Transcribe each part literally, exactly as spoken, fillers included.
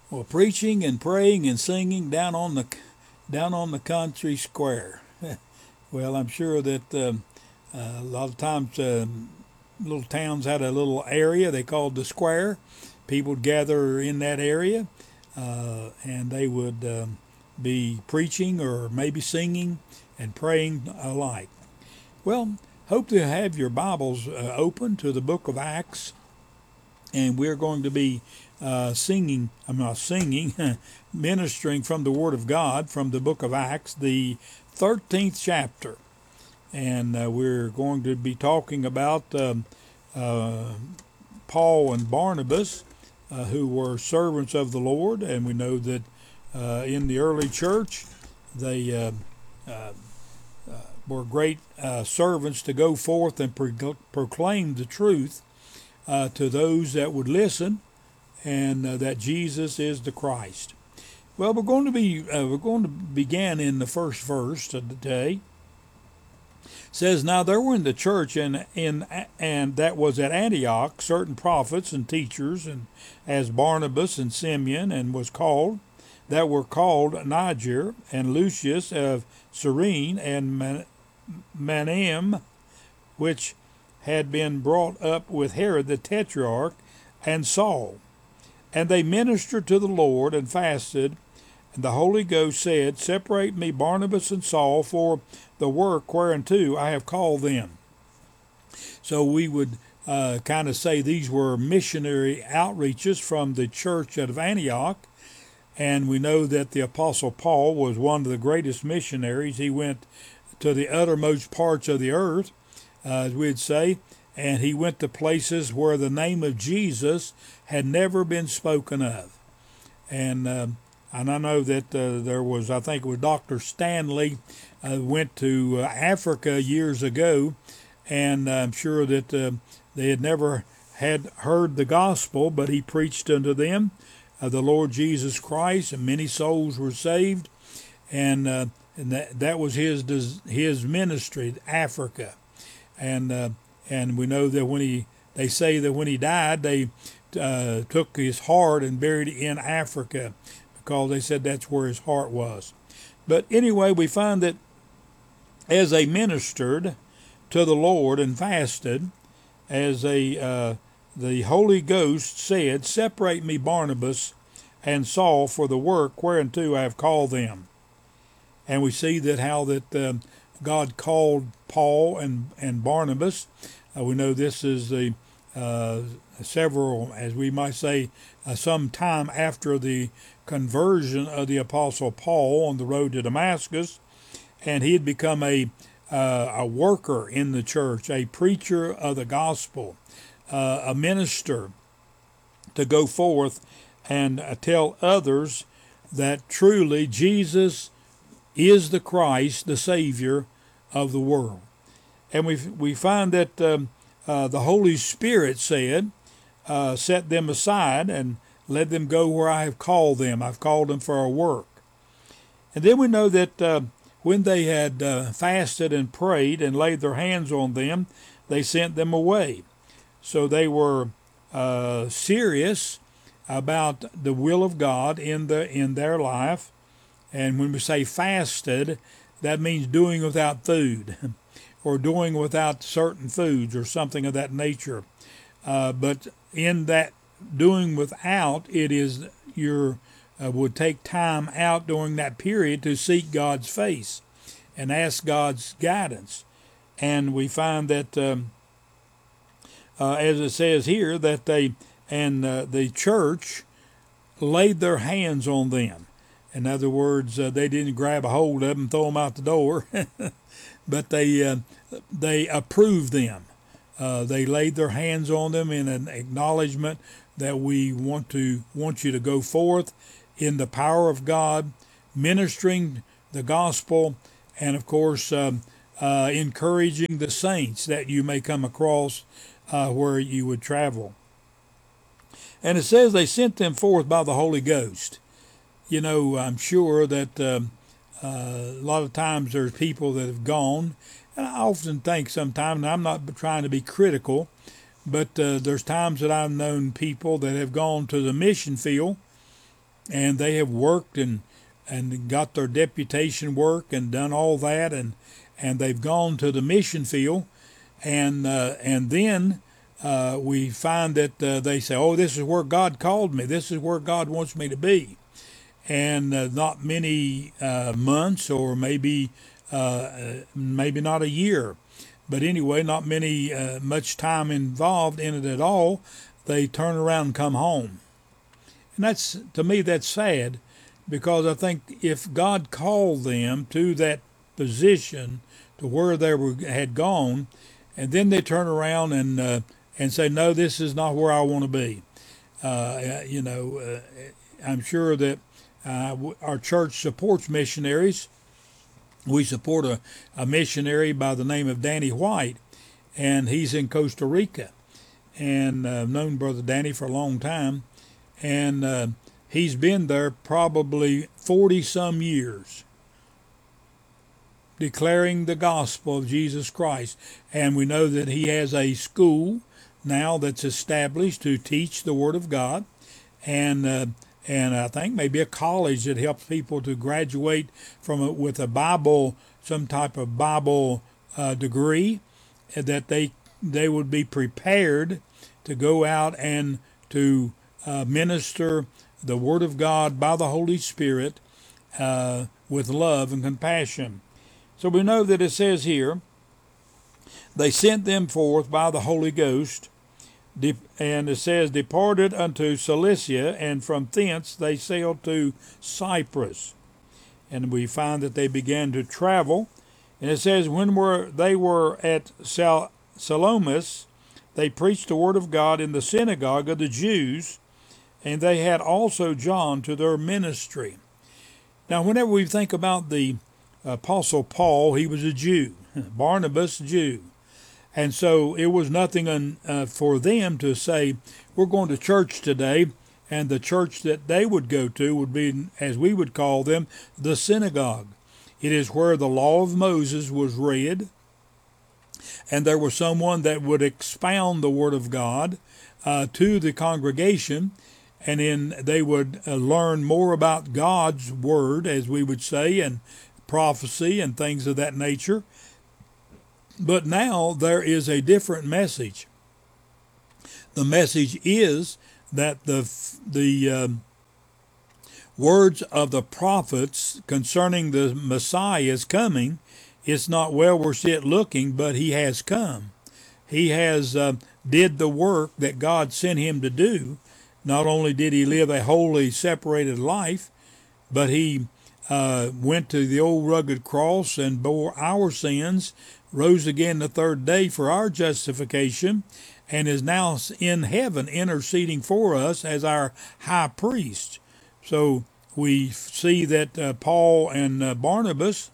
Well, preaching and praying and singing down on the down on the country square. Well, I'm sure that um, uh, a lot of times uh, little towns had a little area they called the square. People would gather in that area, uh, and they would um, be preaching or maybe singing and praying alike. Well, hope to have your Bibles uh, open to the book of Acts, and we're going to be uh, singing, I'm not singing, ministering from the Word of God from the book of Acts, the thirteenth chapter. And uh, we're going to be talking about um, uh, Paul and Barnabas, uh, who were servants of the Lord, and we know that uh, in the early church they uh, uh, were great uh, servants to go forth and pro- proclaim the truth uh, to those that would listen, and uh, that Jesus is the Christ. Well, we're going to be uh, we're going to begin in the first verse of the day. It says, "Now there were in the church and in and that was at Antioch certain prophets and teachers, and as Barnabas and Simeon, and was called that were called Niger and Lucius of Cyrene and Man- Manaim, which had been brought up with Herod the Tetrarch and Saul. And they ministered to the Lord and fasted. And the Holy Ghost said, Separate me Barnabas and Saul for the work whereunto I have called them." So we would uh, kind of say these were missionary outreaches from the church of Antioch. And we know that the Apostle Paul was one of the greatest missionaries. He went to the uttermost parts of the earth, uh, as we'd say, and he went to places where the name of Jesus had never been spoken of. And uh, and I know that uh, there was, I think it was Doctor Stanley, uh, went to uh, Africa years ago, and I'm sure that uh, they had never had heard the gospel, but he preached unto them uh, the Lord Jesus Christ, and many souls were saved, and uh, and that that was his his ministry, Africa, and uh, and we know that when he they say that when he died, they uh, took his heart and buried it in Africa, because they said that's where his heart was. But anyway, we find that as they ministered to the Lord and fasted, as they uh, the Holy Ghost said, Separate me Barnabas and Saul for the work whereunto I have called them. And we see that how that um, God called Paul and, and Barnabas. Uh, we know this is the uh, several, as we might say, uh, some time after the conversion of the Apostle Paul on the road to Damascus, and he had become a uh, a worker in the church, a preacher of the gospel, uh, a minister to go forth and uh, tell others that truly Jesus is the Christ, the Savior of the world. And we we find that um, uh, the Holy Spirit said, uh, set them aside and let them go where I have called them. I've called them for a work. And then we know that uh, when they had uh, fasted and prayed and laid their hands on them, they sent them away. So they were uh, serious about the will of God in the in their life. And when we say fasted, that means doing without food or doing without certain foods or something of that nature. Uh, but in that doing without, it is your uh, would take time out during that period to seek God's face and ask God's guidance. And we find that, um, uh, as it says here, that they and uh, the church laid their hands on them. In other words, uh, they didn't grab a hold of them and throw them out the door, but they uh, they approved them. Uh, they laid their hands on them in an acknowledgement that we want to want you to go forth in the power of God, ministering the gospel, and of course um, uh, encouraging the saints that you may come across uh, where you would travel. And it says they sent them forth by the Holy Ghost. You know, I'm sure that um, uh, a lot of times there's people that have gone, and I often think sometimes, and I'm not trying to be critical, but uh, there's times that I've known people that have gone to the mission field and they have worked and and got their deputation work and done all that, and and they've gone to the mission field, and uh, and then uh, we find that uh, they say, oh, this is where God called me. This is where God wants me to be. And uh, not many uh, months, or maybe uh, maybe not a year, but anyway, not many uh, much time involved in it at all. They turn around and come home, and that's, to me, that's sad, because I think if God called them to that position, to where they were had gone, and then they turn around and uh, and say, no, this is not where I want to be. Uh, you know, uh, I'm sure that uh, our church supports missionaries. We support a, a missionary by the name of Danny White, and he's in Costa Rica, and uh, I've known Brother Danny for a long time, and uh, he's been there probably forty some years, declaring the gospel of Jesus Christ. And we know that he has a school now that's established to teach the Word of God, and uh, and I think maybe a college that helps people to graduate from a, with a Bible, some type of Bible uh, degree, that they they would be prepared to go out and to uh, minister the Word of God by the Holy Spirit uh, with love and compassion. So we know that it says here, they sent them forth by the Holy Ghost, and it says, departed unto Cilicia, and from thence they sailed to Cyprus. And we find that they began to travel. And it says, when were they were at Sal- Salamis, they preached the word of God in the synagogue of the Jews, and they had also John to their ministry. Now, whenever we think about the Apostle Paul, he was a Jew, Barnabas, Jew. And so it was nothing un, uh, for them to say, we're going to church today, and the church that they would go to would be, as we would call them, the synagogue. It is where the law of Moses was read, and there was someone that would expound the Word of God uh, to the congregation, and then they would uh, learn more about God's Word, as we would say, and prophecy and things of that nature. But now there is a different message. The message is that the the um, words of the prophets concerning the Messiah is coming. It's not, well, we're yet looking, but he has come. He has uh, did the work that God sent him to do. Not only did he live a wholly separated life, but he uh, went to the old rugged cross and bore our sins, rose again the third day for our justification, and is now in heaven interceding for us as our high priest. So we see that uh, Paul and uh, Barnabas,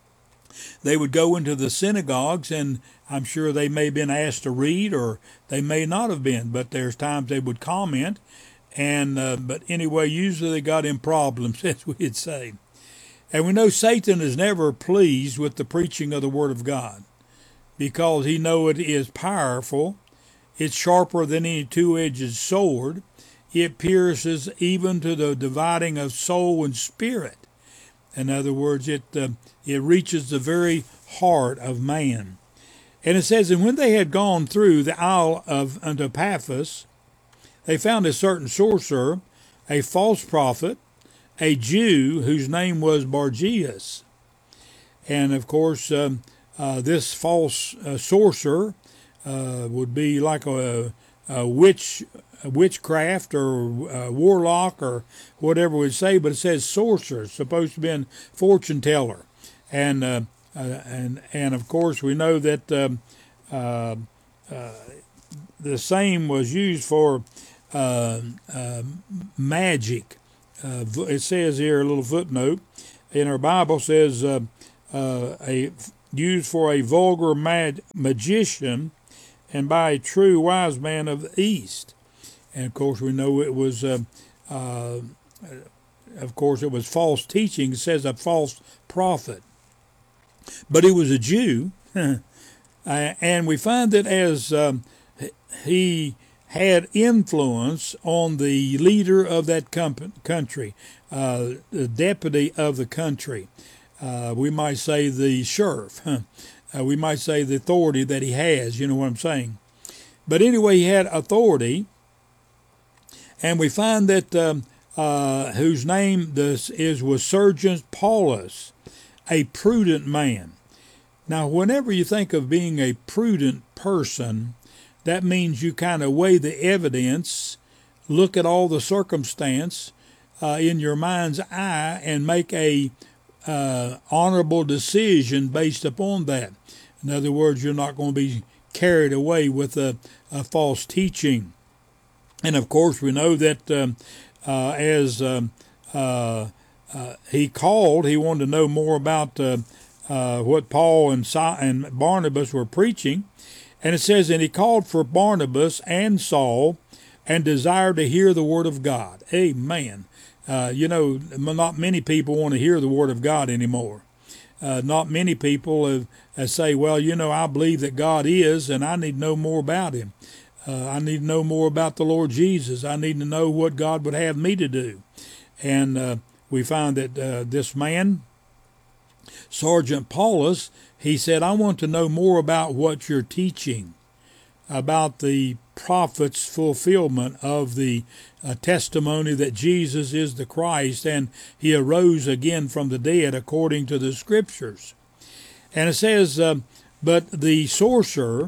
they would go into the synagogues, and I'm sure they may have been asked to read, or they may not have been, but there's times they would comment. And uh, but anyway, usually they got in problems, as we'd say. And we know Satan is never pleased with the preaching of the Word of God, because he know it is powerful. It's sharper than any two-edged sword. It pierces even to the dividing of soul and spirit. In other words, it uh, it reaches the very heart of man. And it says, and when they had gone through the isle of unto Paphos, they found a certain sorcerer, a false prophet, a Jew whose name was Bargias. And of course, um, uh, this false uh, sorcerer uh, would be like a, a witch, a witchcraft or a warlock or whatever we'd say, but it says sorcerer. It's supposed to be a fortune teller. And uh, uh, and and of course, we know that um, uh, uh, the same was used for uh, uh, magic. Uh, it says here, a little footnote in our Bible says uh, uh, a used for a vulgar mag- magician, and by a true wise man of the East. And of course, we know it was, uh, uh, of course, it was false teaching. It says a false prophet, but he was a Jew, uh, and we find that as um, he had influence on the leader of that com- country, uh, the deputy of the country. Uh, we might say the sheriff. Huh? Uh, we might say the authority that he has. You know what I'm saying? But anyway, he had authority, and we find that um, uh, whose name this is was Sergius Paulus, a prudent man. Now, whenever you think of being a prudent person, that means you kind of weigh the evidence, look at all the circumstance uh, in your mind's eye, and make a uh, honorable decision based upon that. In other words, you're not going to be carried away with a, a false teaching. And of course, we know that um, uh, as um, uh, uh, he called, he wanted to know more about uh, uh, what Paul and, si- and Barnabas were preaching. And it says, and he called for Barnabas and Saul and desired to hear the word of God. Amen. Uh, you know, not many people want to hear the word of God anymore. Uh, not many people have, have say, well, you know, I believe that God is, and I need to know more about him. Uh, I need to know more about the Lord Jesus. I need to know what God would have me to do. And uh, we find that uh, this man, Sergeant Paulus, he said, I want to know more about what you're teaching, about the prophet's fulfillment of the uh, testimony that Jesus is the Christ and he arose again from the dead according to the scriptures. And it says, uh, but the sorcerer,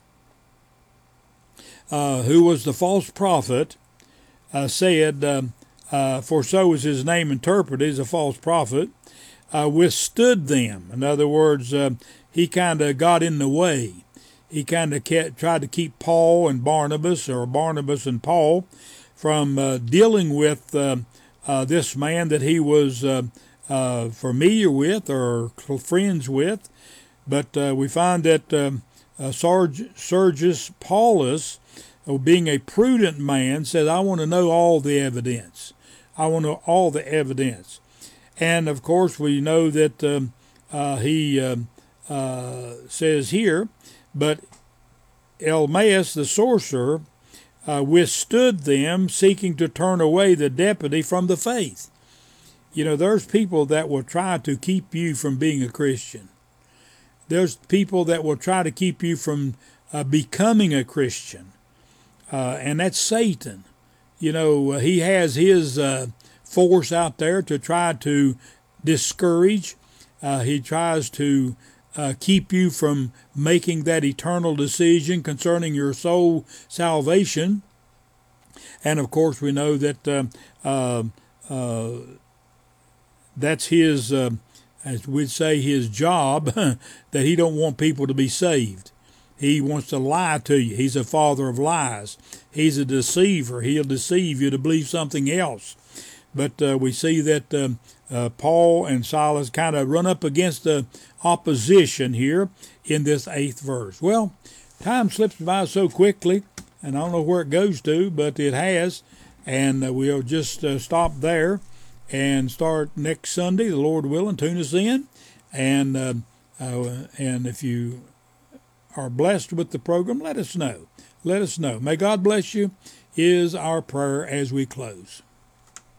uh, who was the false prophet, uh, said, uh, uh, for so is his name interpreted, as a false prophet, uh, withstood them. In other words, uh, he kind of got in the way. He kind of tried to keep Paul and Barnabas, or Barnabas and Paul, from uh, dealing with uh, uh, this man that he was uh, uh, familiar with or friends with. But uh, we find that um, uh, Sarg- Sergius Paulus, uh, being a prudent man, said, I want to know all the evidence. I want to know all the evidence. And, of course, we know that um, uh, he um, uh, says here, but Elymas the sorcerer uh, withstood them, seeking to turn away the deputy from the faith. You know, there's people that will try to keep you from being a Christian. There's people that will try to keep you from uh, becoming a Christian. Uh, and that's Satan. You know, uh, he has his uh, force out there to try to discourage. Uh, he tries to Uh, keep you from making that eternal decision concerning your soul salvation. And of course, we know that uh, uh, uh, that's his, uh, as we'd say, his job, that he don't want people to be saved. He wants to lie to you. He's a father of lies. He's a deceiver. He'll deceive you to believe something else. But uh, we see that um, uh, Paul and Silas kind of run up against the opposition here in this eighth verse. Well, time slips by so quickly, and I don't know where it goes to, but it has. And uh, we'll just uh, stop there and start next Sunday, the Lord willing. Tune us in. And, uh, uh, and if you are blessed with the program, let us know. Let us know. May God bless you, is our prayer as we close.